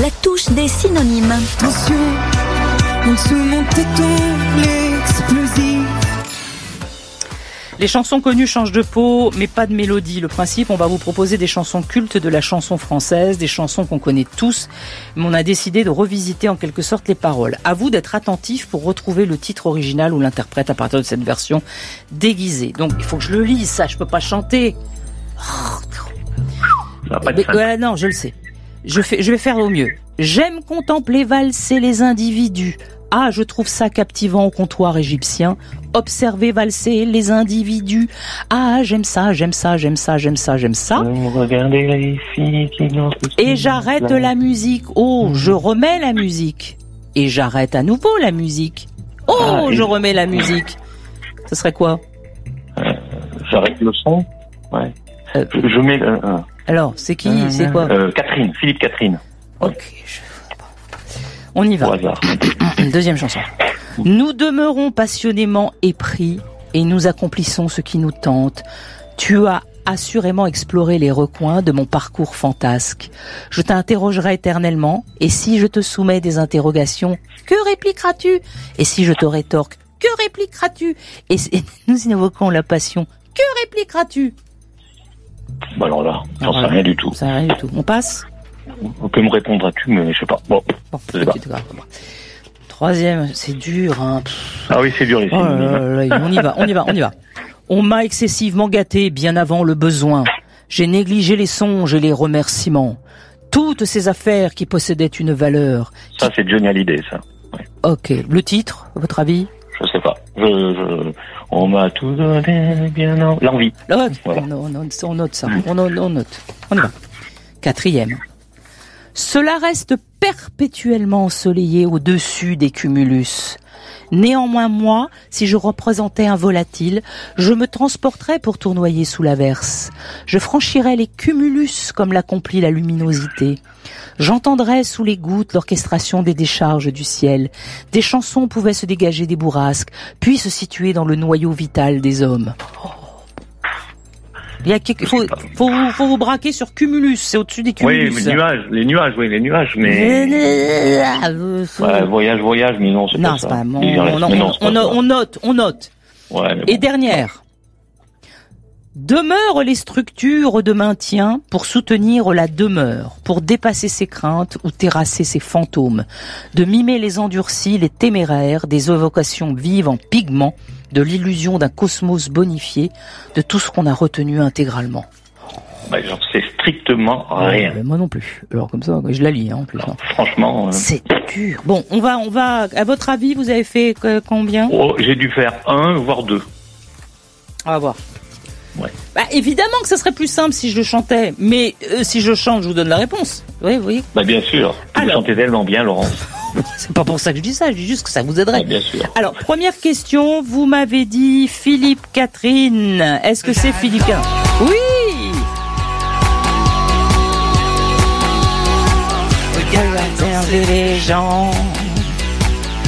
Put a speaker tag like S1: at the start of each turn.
S1: La touche des synonymes.
S2: Attention, en dessous mon téton, l'explosif.
S3: Les chansons connues changent de peau, mais pas de mélodie. Le principe, on va vous proposer des chansons cultes de la chanson française, des chansons qu'on connaît tous, mais on a décidé de revisiter en quelque sorte les paroles. À vous d'être attentifs pour retrouver le titre original ou l'interprète à partir de cette version déguisée. Donc, il faut que je le lise, ça, je peux pas chanter. Non, je le sais. Je vais faire au mieux. J'aime contempler valser les individus. Ah, je trouve ça captivant au comptoir égyptien. Observer valser les individus. Ah, j'aime ça, j'aime ça, j'aime ça, j'aime ça, j'aime ça.
S4: Regardez les filles qui dansent.
S3: Et j'arrête la musique. Oh, je remets la musique. Et j'arrête à nouveau la musique. Oh, je remets la musique. Ce serait quoi?
S4: J'arrête le son. Ouais. Je mets.
S3: Alors, c'est qui? C'est quoi?
S4: Catherine, Philippe Catherine.
S3: Ok. On y va. Deuxième chanson. Nous demeurons passionnément épris et nous accomplissons ce qui nous tente. Tu as assurément exploré les recoins de mon parcours fantasque. Je t'interrogerai éternellement et si je te soumets des interrogations, que répliqueras-tu? Et si je te rétorque, que répliqueras-tu? Et nous invoquons la passion, que répliqueras-tu?
S4: Bah alors là, j'en sais rien du tout.
S3: Ça rien du tout. On passe?
S4: Que me répondras-tu, mais je sais pas. Bon,
S3: Troisième, c'est dur, hein.
S4: Ah oui, c'est dur ici.
S3: On y va. On m'a excessivement gâté bien avant le besoin. J'ai négligé les songes et les remerciements. Toutes ces affaires qui possédaient une valeur.
S4: Ça, c'est Johnny Hallyday, ça. Ouais.
S3: Ok. Le titre, à votre avis?
S4: Je sais pas. On m'a tout donné bien avant. L'envie.
S3: Voilà.
S4: Voilà.
S3: On note ça. On note. On y va. Quatrième. Cela reste perpétuellement ensoleillé au-dessus des cumulus. Néanmoins, moi, si je représentais un volatile, je me transporterais pour tournoyer sous l'averse. Je franchirais les cumulus comme l'accomplit la luminosité. J'entendrais sous les gouttes l'orchestration des décharges du ciel. Des chansons pouvaient se dégager des bourrasques, puis se situer dans le noyau vital des hommes. Il faut vous braquer sur cumulus, c'est au-dessus des cumulus.
S4: Oui, les nuages, mais... voyage, mais non, c'est pas ça.
S3: On note.
S4: Ouais,
S3: et dernière. Demeurent les structures de maintien pour soutenir la demeure, pour dépasser ses craintes ou terrasser ses fantômes, de mimer les endurcis, les téméraires, des évocations vives en pigments, de l'illusion d'un cosmos bonifié, de tout ce qu'on a retenu intégralement.
S4: J'en sais strictement rien.
S3: Moi non plus. Alors comme ça, je la lis en plus.
S4: Alors, franchement...
S3: C'est dur. Bon, on va. À votre avis, vous avez fait combien?
S4: J'ai dû faire 1, voire 2.
S3: On va voir.
S4: Ouais.
S3: Évidemment que ça serait plus simple si je le chantais, mais si je chante, je vous donne la réponse. Oui.
S4: Bien sûr. Vous chantez tellement bien, Laurence.
S3: C'est pas pour ça que je dis ça, je dis juste que ça vous aiderait.
S4: Bien sûr.
S3: Alors, première question, vous m'avez dit Philippe Catherine. Est-ce que c'est Philippe Catherine? Oui. Regarder les gens.